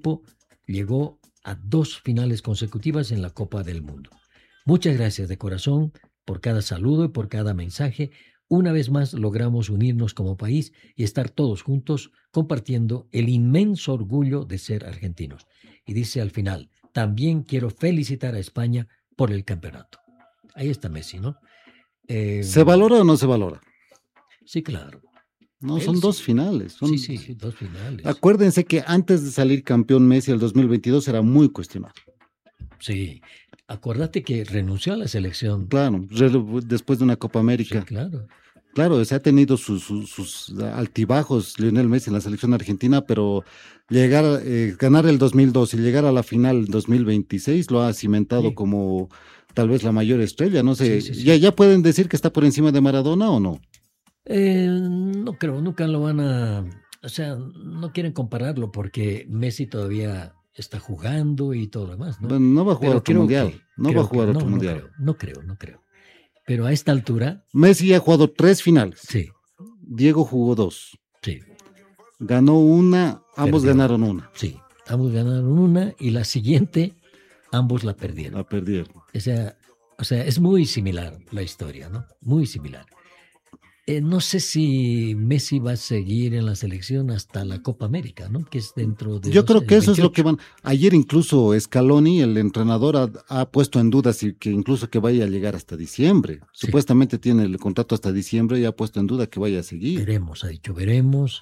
equipo llegó a 2 finales consecutivas en la Copa del Mundo. Muchas gracias de corazón por cada saludo y por cada mensaje. Una vez más logramos unirnos como país y estar todos juntos compartiendo el inmenso orgullo de ser argentinos. Y dice al final, también quiero felicitar a España por el campeonato. Ahí está Messi, ¿no? ¿Se valora o no se valora? Sí, claro. No, Él son sí. 2 finales. Sí, 2 finales. Acuérdense que antes de salir campeón Messi el 2022 era muy cuestionado. Sí, acuérdate que renunció a la selección. Claro, después de una Copa América. Sí, claro. Claro, se ha tenido sus altibajos Lionel Messi en la selección argentina, pero ganar el 2002 y llegar a la final en 2026 lo ha cimentado como tal vez la mayor estrella. No sé, Sí. ¿Ya pueden decir que está por encima de Maradona o no? No creo, nunca lo van a... O sea, no quieren compararlo porque Messi todavía está jugando y todo lo demás, ¿no? Bueno, no va a jugar Pero otro mundial. No va a jugar otro mundial. No creo. Pero a esta altura... Messi ha jugado 3 finales. Sí. Diego jugó 2. Sí. Ganó una, ambos Perdió. ganaron una. Sí, ambos ganaron una y la siguiente, ambos la perdieron. La perdieron. O sea, es muy similar la historia, ¿no? Muy similar. No sé si Messi va a seguir en la selección hasta la Copa América, ¿no? Que es dentro de... Yo creo que eso 28. es lo que van. Ayer incluso Scaloni, el entrenador, ha puesto en duda si que incluso que vaya a llegar hasta diciembre. Sí. Supuestamente tiene el contrato hasta diciembre y ha puesto en duda que vaya a seguir. Veremos, ha dicho, veremos.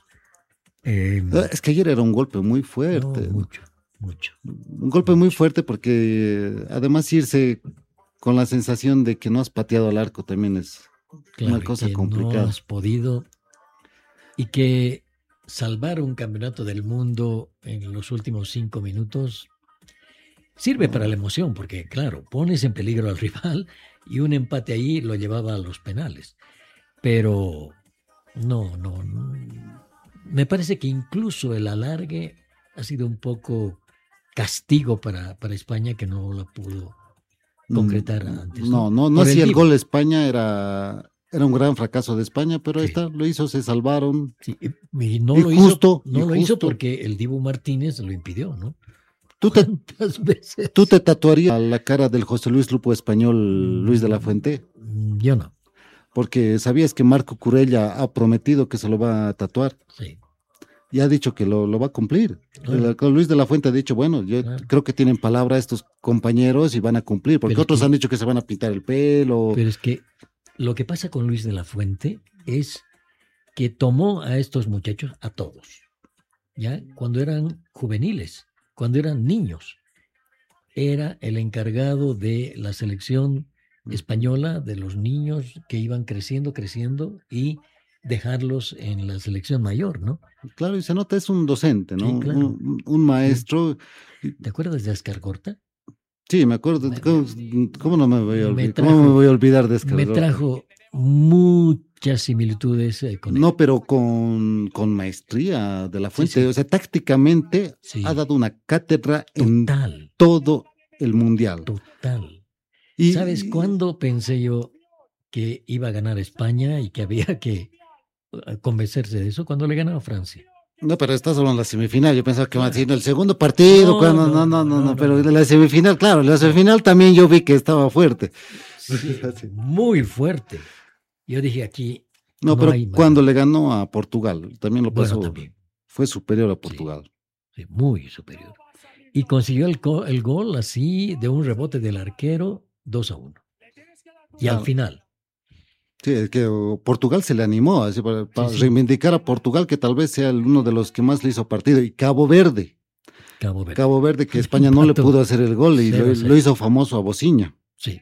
Es que ayer era un golpe muy fuerte. No, mucho. Un golpe muy fuerte porque además irse con la sensación de que no has pateado al arco también es claro, una cosa que complicada. No has podido y que salvar un campeonato del mundo en los últimos 5 minutos sirve para la emoción porque, claro, pones en peligro al rival y un empate ahí lo llevaba a los penales. Pero no. Me parece que incluso el alargue ha sido un poco castigo para España que no la pudo concretar antes. No, si el gol de España era un gran fracaso de España, pero ahí está, lo hizo, se salvaron. Sí, y no y lo justo, hizo, no lo hizo porque el Dibu Martínez lo impidió, ¿no? ¿Cuántas veces? ¿Tú te tatuarías la cara del José Luis Lupo español Luis de la Fuente? Yo no. Porque sabías que Marco Curella ha prometido que se lo va a tatuar. Sí. Y ha dicho que lo va a cumplir. Claro. Luis de la Fuente ha dicho, bueno, yo creo que tienen palabra estos compañeros y van a cumplir, porque otros han dicho que se van a pintar el pelo. Pero es que lo que pasa con Luis de la Fuente es que tomó a estos muchachos, a todos, ya cuando eran juveniles, cuando eran niños. Era el encargado de la selección española, de los niños que iban creciendo y dejarlos en la selección mayor, ¿no? Claro, y se nota, es un docente, ¿no? Sí, claro. Un maestro. ¿Te acuerdas de Ascar Gorta? Sí, me acuerdo. ¿Cómo no me voy a olvidar? ¿Cómo me voy a olvidar de Ascar Gorta? Me trajo muchas similitudes con él. No, pero con maestría de la Fuente. Sí. O sea, tácticamente ha dado una cátedra en todo el mundial. Total. ¿Sabes cuándo pensé yo que iba a ganar España y que había que convencerse de eso? Cuando le ganaba a Francia. No, pero estás hablando de la semifinal. Yo pensaba que iba a decir el segundo partido. No, pero la semifinal, claro, la semifinal también yo vi que estaba fuerte. Sí, muy fuerte. Yo dije aquí. No, pero cuando le ganó a Portugal, también lo pasó. Bueno, también. Fue superior a Portugal. Sí, muy superior. Y consiguió el gol así de un rebote del arquero 2-1. Y al final. Sí, es que Portugal se le animó así para reivindicar a Portugal, que tal vez sea uno de los que más le hizo partido. Y Cabo Verde, que España no le pudo hacer el gol y lo hizo famoso a Bociña. Sí.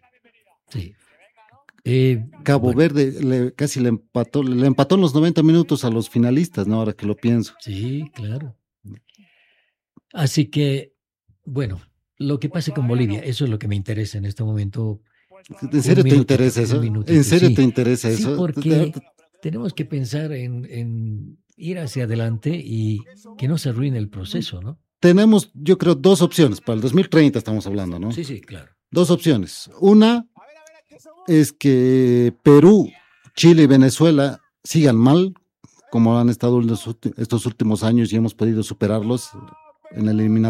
Cabo Verde casi le empató en los 90 minutos a los finalistas, ¿no? Ahora que lo pienso. Sí, claro. Así que, bueno, lo que pase con Bolivia, eso es lo que me interesa en este momento. ¿En serio te interesa eso? ¿En serio te interesa eso? Sí, porque tenemos que pensar en ir hacia adelante y que no se arruine el proceso, ¿no? Tenemos, yo creo, 2 opciones. Para el 2030 estamos hablando, ¿no? Sí, claro. 2 opciones. Una es que Perú, Chile y Venezuela sigan mal, como han estado estos últimos años y hemos podido superarlos en el eliminatorio.